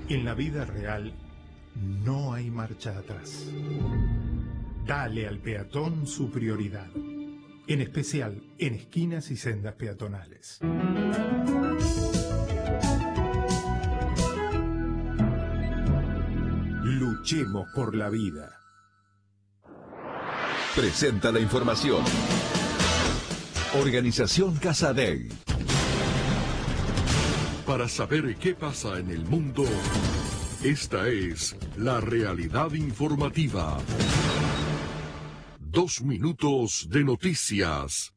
En la vida real no hay marcha atrás. Dale al peatón su prioridad, en especial en esquinas y sendas peatonales. Luchemos por la vida. Presenta la información. Organización Casadei. Para saber qué pasa en el mundo, esta es la realidad informativa. 2 minutos de noticias.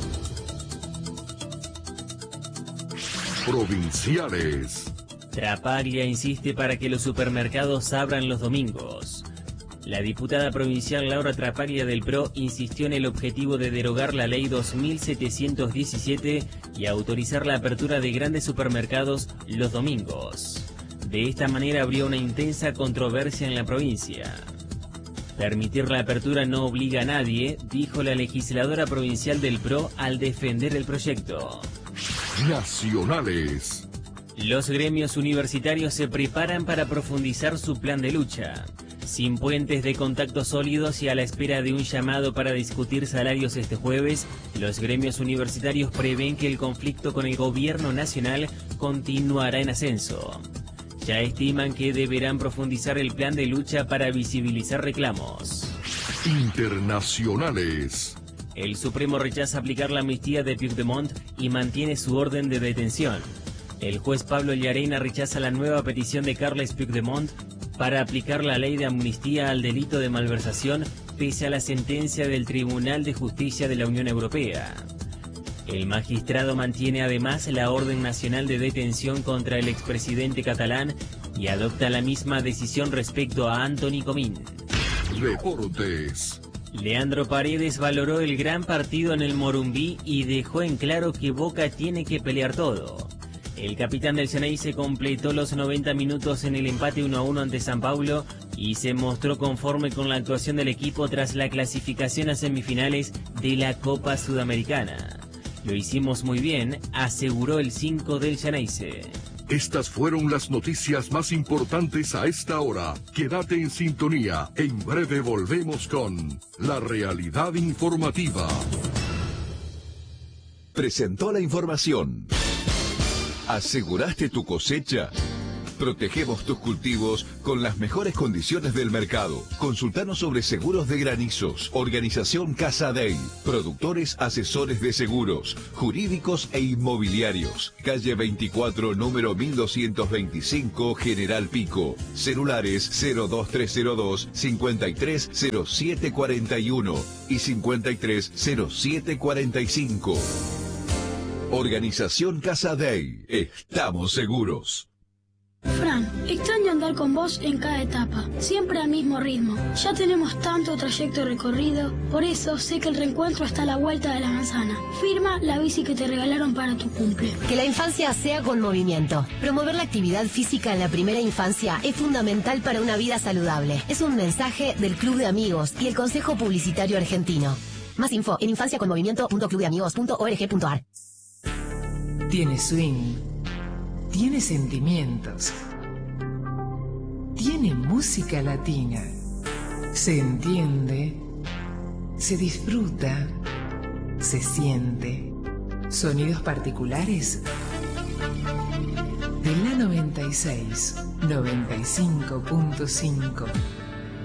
Provinciales. Trapaglia insiste para que los supermercados abran los domingos. La diputada provincial Laura Trapaglia del PRO insistió en el objetivo de derogar la ley 2717 y autorizar la apertura de grandes supermercados los domingos. De esta manera habría una intensa controversia en la provincia. Permitir la apertura no obliga a nadie, dijo la legisladora provincial del PRO al defender el proyecto. Nacionales. Los gremios universitarios se preparan para profundizar su plan de lucha. Sin puentes de contacto sólidos y a la espera de un llamado para discutir salarios este jueves, los gremios universitarios prevén que el conflicto con el gobierno nacional continuará en ascenso. Ya estiman que deberán profundizar el plan de lucha para visibilizar reclamos. Internacionales. El Supremo rechaza aplicar la amnistía de Puigdemont y mantiene su orden de detención. El juez Pablo Llarena rechaza la nueva petición de Carles Puigdemont para aplicar la ley de amnistía al delito de malversación pese a la sentencia del Tribunal de Justicia de la Unión Europea. El magistrado mantiene además la orden nacional de detención contra el expresidente catalán y adopta la misma decisión respecto a Antoni Comín. Deportes. Leandro Paredes valoró el gran partido en el Morumbí y dejó en claro que Boca tiene que pelear todo. El capitán del Xeneize completó los 90 minutos en el empate 1-1 ante San Paulo y se mostró conforme con la actuación del equipo tras la clasificación a semifinales de la Copa Sudamericana. Lo hicimos muy bien, aseguró el 5 del Xeneize. Estas fueron las noticias más importantes a esta hora. Quédate en sintonía. En breve volvemos con la realidad informativa. Presentó la información. ¿Aseguraste tu cosecha? Protegemos tus cultivos con las mejores condiciones del mercado. Consultanos sobre seguros de granizos. Organización Casadei. Productores asesores de seguros, jurídicos e inmobiliarios. Calle 24, número 1225, General Pico. Celulares 02302 530741 y 530745. Organización Casadei. Estamos seguros. Fran, extraño andar con vos en cada etapa, siempre al mismo ritmo. Ya tenemos tanto trayecto recorrido, por eso sé que el reencuentro está a la vuelta de la manzana. Firma la bici que te regalaron para tu cumple. Que la infancia sea con movimiento. Promover la actividad física en la primera infancia es fundamental para una vida saludable. Es un mensaje del Club de Amigos y el Consejo Publicitario Argentino. Más info en infanciaconmovimiento.clubdeamigos.org.ar. Tiene swing, tiene sentimientos, tiene música latina, se entiende, se disfruta, se siente. Sonidos particulares de la 96, 95.5.